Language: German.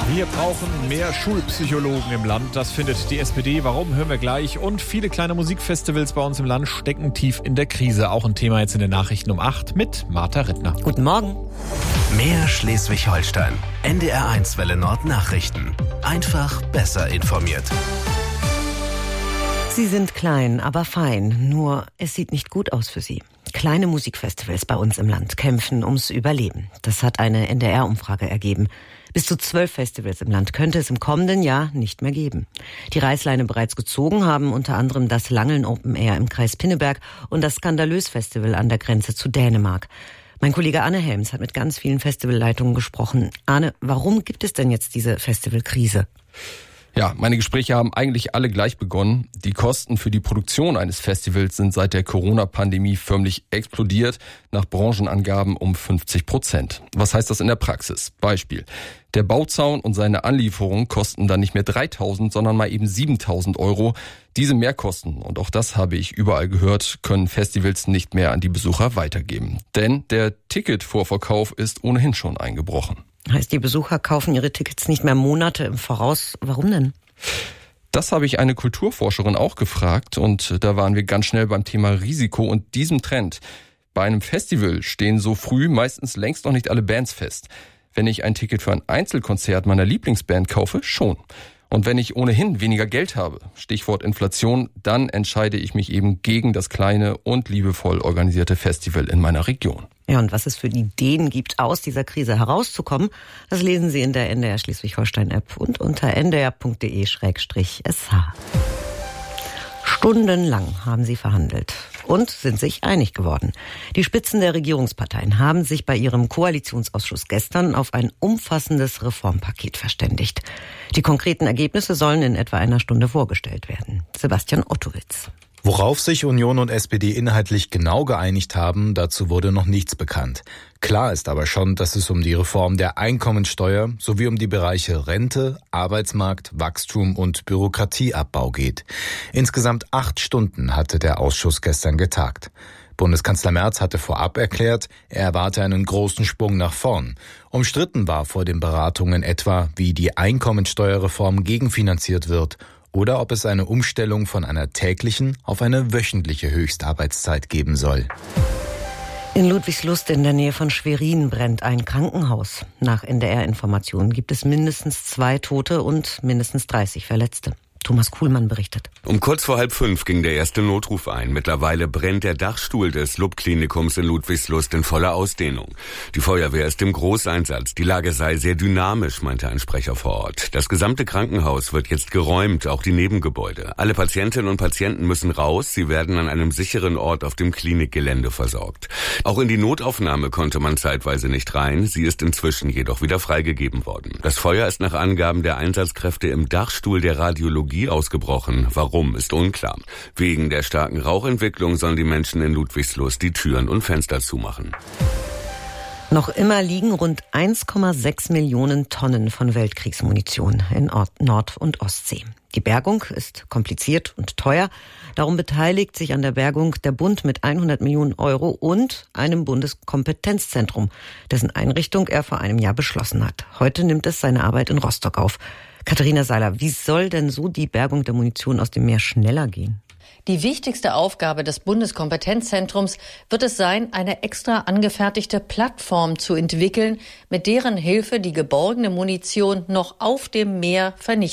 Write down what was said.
Wir brauchen mehr Schulpsychologen im Land. Das findet die SPD. Warum, hören wir gleich. Und viele kleine Musikfestivals bei uns im Land stecken tief in der Krise. Auch ein Thema jetzt in den Nachrichten um 8 mit Martha Rittner. Guten Morgen. Mehr Schleswig-Holstein. NDR1 Welle Nord Nachrichten. Einfach besser informiert. Sie sind klein, aber fein. Nur es sieht nicht gut aus für Sie. Kleine Musikfestivals bei uns im Land kämpfen ums Überleben. Das hat eine NDR-Umfrage ergeben. Bis zu 12 Festivals im Land könnte es im kommenden Jahr nicht mehr geben. Die Reißleine bereits gezogen haben unter anderem das Langeln Open Air im Kreis Pinneberg und das Skandalös Festival an der Grenze zu Dänemark. Mein Kollege Arne Helms hat mit ganz vielen Festivalleitungen gesprochen. Arne, warum gibt es denn jetzt diese Festivalkrise? Ja, meine Gespräche haben eigentlich alle gleich begonnen. Die Kosten für die Produktion eines Festivals sind seit der Corona-Pandemie förmlich explodiert, nach Branchenangaben um 50%. Was heißt das in der Praxis? Beispiel: Der Bauzaun und seine Anlieferung kosten dann nicht mehr 3.000, sondern mal eben 7.000 Euro. Diese Mehrkosten, und auch das habe ich überall gehört, können Festivals nicht mehr an die Besucher weitergeben. Denn der Ticketvorverkauf ist ohnehin schon eingebrochen. Heißt, die Besucher kaufen ihre Tickets nicht mehr Monate im Voraus. Warum denn? Das habe ich eine Kulturforscherin auch gefragt und da waren wir ganz schnell beim Thema Risiko und diesem Trend. Bei einem Festival stehen so früh meistens längst noch nicht alle Bands fest. Wenn ich ein Ticket für ein Einzelkonzert meiner Lieblingsband kaufe, schon. Und wenn ich ohnehin weniger Geld habe, Stichwort Inflation, dann entscheide ich mich eben gegen das kleine und liebevoll organisierte Festival in meiner Region. Ja, und was es für Ideen gibt, aus dieser Krise herauszukommen, das lesen Sie in der NDR Schleswig-Holstein-App und unter ndr.de/sh. Stundenlang haben sie verhandelt und sind sich einig geworden. Die Spitzen der Regierungsparteien haben sich bei ihrem Koalitionsausschuss gestern auf ein umfassendes Reformpaket verständigt. Die konkreten Ergebnisse sollen in etwa einer Stunde vorgestellt werden. Sebastian Ottowitz. Worauf sich Union und SPD inhaltlich genau geeinigt haben, dazu wurde noch nichts bekannt. Klar ist aber schon, dass es um die Reform der Einkommensteuer sowie um die Bereiche Rente, Arbeitsmarkt, Wachstum und Bürokratieabbau geht. Insgesamt 8 Stunden hatte der Ausschuss gestern getagt. Bundeskanzler Merz hatte vorab erklärt, er erwarte einen großen Sprung nach vorn. Umstritten war vor den Beratungen etwa, wie die Einkommensteuerreform gegenfinanziert wird oder ob es eine Umstellung von einer täglichen auf eine wöchentliche Höchstarbeitszeit geben soll. In Ludwigslust in der Nähe von Schwerin brennt ein Krankenhaus. Nach NDR-Informationen gibt es mindestens 2 Tote und mindestens 30 Verletzte. Thomas Kuhlmann berichtet. Um kurz vor 4:30 ging der erste Notruf ein. Mittlerweile brennt der Dachstuhl des LUB-Klinikums in Ludwigslust in voller Ausdehnung. Die Feuerwehr ist im Großeinsatz. Die Lage sei sehr dynamisch, meinte ein Sprecher vor Ort. Das gesamte Krankenhaus wird jetzt geräumt, auch die Nebengebäude. Alle Patientinnen und Patienten müssen raus. Sie werden an einem sicheren Ort auf dem Klinikgelände versorgt. Auch in die Notaufnahme konnte man zeitweise nicht rein. Sie ist inzwischen jedoch wieder freigegeben worden. Das Feuer ist nach Angaben der Einsatzkräfte im Dachstuhl der Radiologie ausgebrochen. Warum, ist unklar. Wegen der starken Rauchentwicklung sollen die Menschen in Ludwigslust die Türen und Fenster zumachen. Noch immer liegen rund 1,6 Millionen Tonnen von Weltkriegsmunition in Nord- und Ostsee. Die Bergung ist kompliziert und teuer. Darum beteiligt sich an der Bergung der Bund mit 100 Millionen Euro und einem Bundeskompetenzzentrum, dessen Einrichtung er vor einem Jahr beschlossen hat. Heute nimmt es seine Arbeit in Rostock auf. Katharina Seiler, wie soll denn so die Bergung der Munition aus dem Meer schneller gehen? Die wichtigste Aufgabe des Bundeskompetenzzentrums wird es sein, eine extra angefertigte Plattform zu entwickeln, mit deren Hilfe die geborgene Munition noch auf dem Meer vernichtet